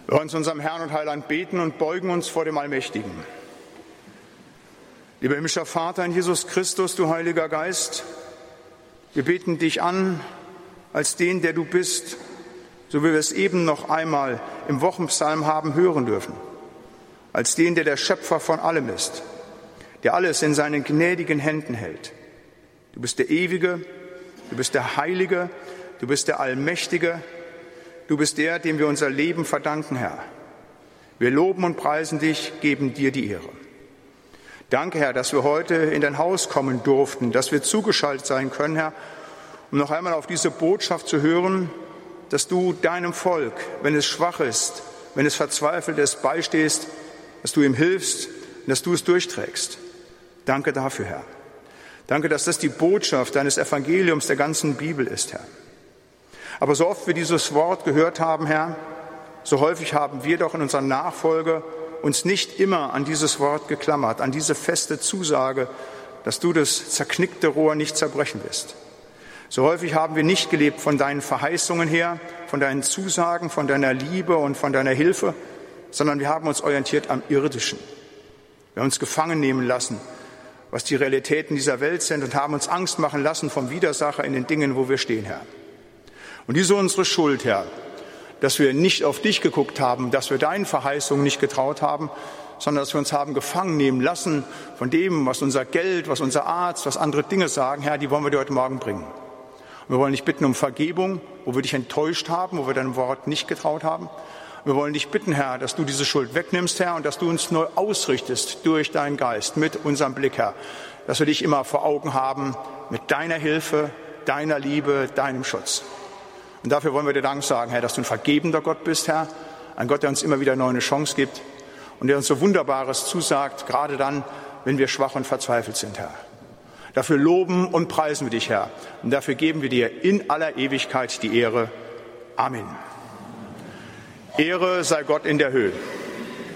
Wir wollen zu unserem Herrn und Heiland beten und beugen uns vor dem Allmächtigen. Lieber himmlischer Vater in Jesus Christus, du Heiliger Geist, wir beten dich an als den, der du bist, so wie wir es eben noch einmal im Wochenpsalm haben hören dürfen, als den, der der Schöpfer von allem ist, der alles in seinen gnädigen Händen hält. Du bist der Ewige, du bist der Heilige, du bist der Allmächtige, du bist der, dem wir unser Leben verdanken, Herr. Wir loben und preisen dich, geben dir die Ehre. Danke, Herr, dass wir heute in dein Haus kommen durften, dass wir zugeschaltet sein können, Herr, um noch einmal auf diese Botschaft zu hören, dass du deinem Volk, wenn es schwach ist, wenn es verzweifelt ist, beistehst, dass du ihm hilfst und dass du es durchträgst. Danke dafür, Herr. Danke, dass das die Botschaft deines Evangeliums der ganzen Bibel ist, Herr. Aber so oft wir dieses Wort gehört haben, Herr, so häufig haben wir doch in unserer Nachfolge uns nicht immer an dieses Wort geklammert, an diese feste Zusage, dass du das zerknickte Rohr nicht zerbrechen wirst. So häufig haben wir nicht gelebt von deinen Verheißungen her, von deinen Zusagen, von deiner Liebe und von deiner Hilfe, sondern wir haben uns orientiert am Irdischen. Wir haben uns gefangen nehmen lassen, was die Realitäten dieser Welt sind, und haben uns Angst machen lassen vom Widersacher in den Dingen, wo wir stehen, Herr. Und diese unsere Schuld, Herr, dass wir nicht auf dich geguckt haben, dass wir deinen Verheißungen nicht getraut haben, sondern dass wir uns haben gefangen nehmen lassen von dem, was unser Geld, was unser Arzt, was andere Dinge sagen, Herr, die wollen wir dir heute Morgen bringen. Und wir wollen dich bitten um Vergebung, wo wir dich enttäuscht haben, wo wir deinem Wort nicht getraut haben. Wir wollen dich bitten, Herr, dass du diese Schuld wegnimmst, Herr, und dass du uns neu ausrichtest durch deinen Geist, mit unserem Blick, Herr, dass wir dich immer vor Augen haben, mit deiner Hilfe, deiner Liebe, deinem Schutz. Und dafür wollen wir dir Dank sagen, Herr, dass du ein vergebender Gott bist, Herr, ein Gott, der uns immer wieder neu eine Chance gibt und der uns so Wunderbares zusagt, gerade dann, wenn wir schwach und verzweifelt sind, Herr. Dafür loben und preisen wir dich, Herr, und dafür geben wir dir in aller Ewigkeit die Ehre. Amen. Ehre sei Gott in der Höhe.